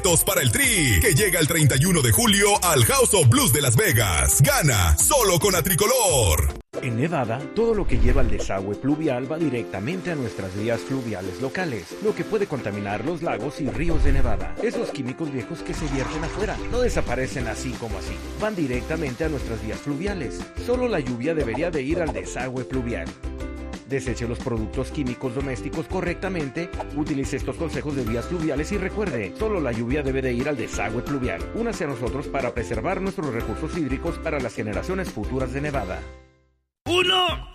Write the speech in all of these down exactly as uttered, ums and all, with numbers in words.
Para el Tri, que llega el treinta y uno de julio al House of Blues de Las Vegas. Gana solo con Atricolor. En Nevada, todo lo que lleva al desagüe pluvial va directamente a nuestras vías fluviales locales, lo que puede contaminar los lagos y ríos de Nevada. Esos químicos viejos que se vierten afuera no desaparecen así como así, van directamente a nuestras vías fluviales. Solo la lluvia debería de ir al desagüe pluvial. Deseche los productos químicos domésticos correctamente, utilice estos consejos de vías fluviales y recuerde, solo la lluvia debe de ir al desagüe pluvial. Únase a nosotros para preservar nuestros recursos hídricos para las generaciones futuras de Nevada. ¡Uno!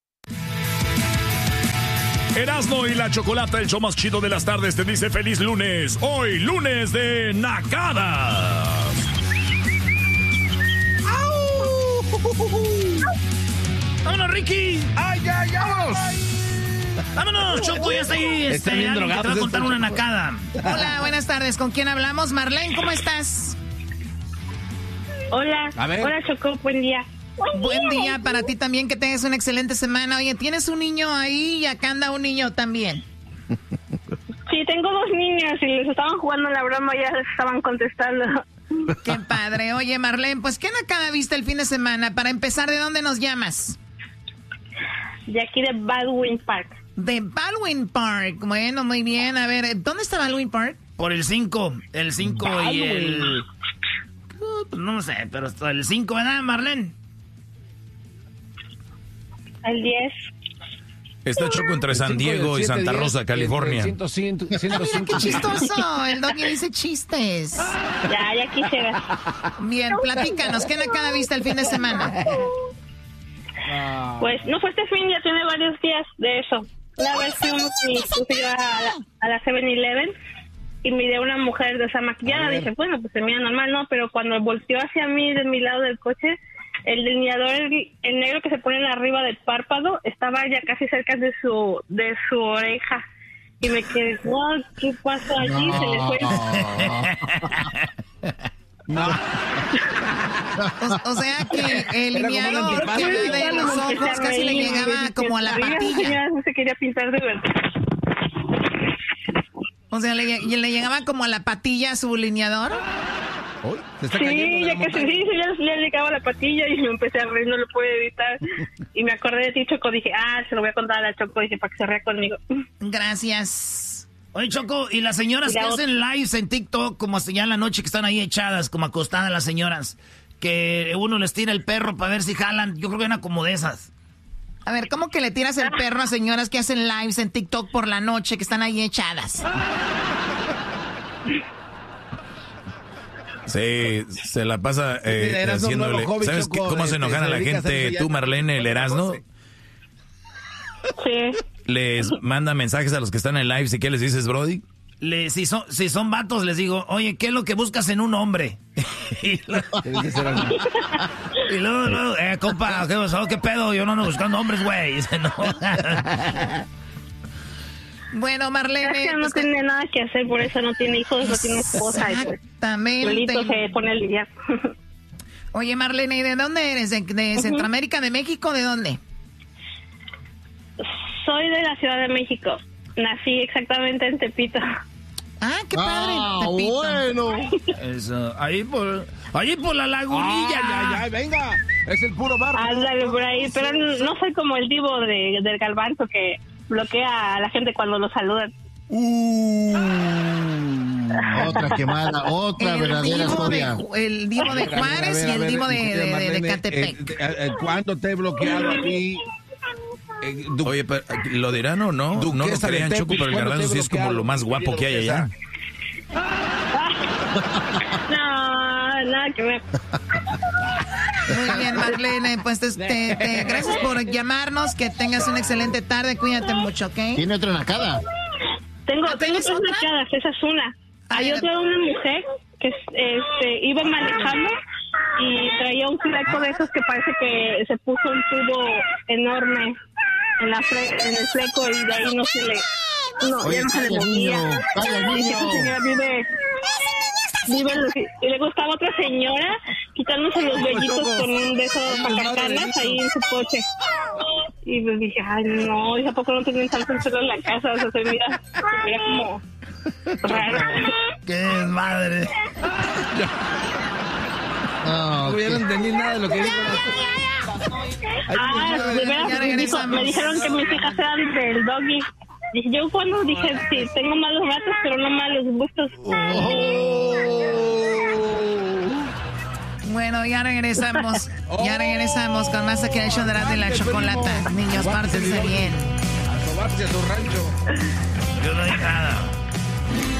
Erasmo y la Chocolata, el show más chido de las tardes, te dice feliz lunes. Hoy, lunes de Nacadas. ¡Vámonos, Ricky! ¡Ay, ay, vámonos! ¡Vámonos, Choco! Ya está ahí. Este, alguien que te va a contar una nacada. Hola, buenas tardes. ¿Con quién hablamos? Marlene, ¿cómo estás? Hola. Hola, Choco. Buen día. Buen, Buen día. día para ti también. Que tengas una excelente semana. Oye, ¿tienes un niño ahí y acá anda un niño también? Sí, tengo dos niños y les estaban jugando la broma y ya les estaban contestando. Qué padre. Oye, Marlene, pues ¿qué nacada viste el fin de semana? Para empezar, ¿de dónde nos llamas? De aquí de Baldwin Park. De Baldwin Park. Bueno, muy bien. A ver, ¿dónde está Baldwin Park? Por el cinco. El cinco y el... Uh, no sé, pero hasta el cinco, ¿verdad, Marlene? El diez. Está Choco entre San Diego y Santa Rosa, California. Ah, mira qué chistoso. El Doggy dice chistes. Ya, ya quisiera. Bien, platícanos. ¿Qué nacada viste el fin de semana? Pues no fue este fin, ya tiene varios días de eso. Una vez que uno se iba a la, a la seven eleven y miré a una mujer desamaquillada. Dije, bueno, pues se mira normal, ¿no? Pero cuando volteó hacia mí, de mi lado del coche, el delineador, el, el negro que se pone arriba del párpado, estaba ya casi cerca de su de su oreja. Y me quedé, wow, ¿qué pasó allí? No. Se le fue. No. O, o sea que el delineador que de los ojos casi le llegaba como a la patilla. No se quería pintar de verdad. O sea, le, le llegaba como a la patilla a su delineador. ¿Hoy? ¿Se está sí, ya que se dice, ya le llegaba la patilla y me empecé a reír, no lo pude evitar. Y me acordé de ti, Choco, dije, ah, se lo voy a contar a la Choco, dije, para que se ría conmigo. Gracias. Oye, Choco, ¿y las señoras que hacen lives en TikTok, como hasta ya en la noche que están ahí echadas, como acostadas las señoras, que uno les tira el perro para ver si jalan? Yo creo que eran como de esas. A ver, ¿cómo que le tiras el perro a señoras que hacen lives en TikTok por la noche, que están ahí echadas? Sí, se la pasa eh, haciéndole... ¿Sabes qué, cómo se enojan a la gente? Tú, Marlene, el Erasmo. Sí. Les manda mensajes a los que están en live. ¿Y qué les dices, Brody? Le, si, son, si son vatos, les digo, oye, ¿qué es lo que buscas en un hombre? y luego, y luego, luego eh, compa, ¿qué pasó? ¿Qué pedo? Yo no ando buscando hombres, güey. No. Bueno, Marlene... Es que no pues, tiene nada que hacer, por eso no tiene hijos, no tiene esposa. Exactamente. Y se pone a lidiar. Oye, Marlene, ¿y de dónde eres? ¿De, de uh-huh. Centroamérica, de México? ¿De dónde? Soy de la Ciudad de México. Nací exactamente en Tepito. Ah, qué padre, ah, Tepito. Bueno. Eso, ahí por, ahí por la lagunilla. Ah, ya, ya, venga. Es el puro barrio. Ándale por ahí, pero no soy como el divo de, del Garbanzo que bloquea a la gente cuando lo saludan. Uh, otra quemada, otra el verdadera historia. De, el divo de Juárez ver, ver, ver, y el divo de, de, de, de Catepec. Eh, eh, ¿Cuándo te he bloqueado a ti? Eh, Oye, pero, ¿lo dirán o no? No lo creían, Choco, pero el Garbanzo sí es como lo más guapo que hay allá. No, nada que ver. Muy bien, Marlene, pues te, te, te, gracias por llamarnos, que tengas una excelente tarde, cuídate mucho, ¿ok? ¿Tiene otra nacada? Tengo, tengo tres nacadas, esa es una. Hay otra de una mujer que este, iba manejando y traía un fleco de esos que parece que se puso un tubo enorme en la fre en el fleco y de ahí no se le... No, Oye, ya no se le movía. Y esa señora vive... vive y le gustaba otra señora quitándose los vellitos con un beso pacacanas ahí en su coche. Y pues dije, ay no, ¿y a poco no tienen tanto pelo en la casa? O sea, se mira, se mira como raro. ¡Qué desmadre! No hubiera entendido nada de lo que dijo. Ah, de veras, dijo, me dijeron que mis hijas eran del doggy. Dije, yo cuando dije, sí, tengo malos gatos, pero no malos gustos. Bueno, ya regresamos. Ya regresamos con más aquí en el show de la, de la chocolata. Niños, pártense bien. A sobarse a su rancho. Yo no dije nada.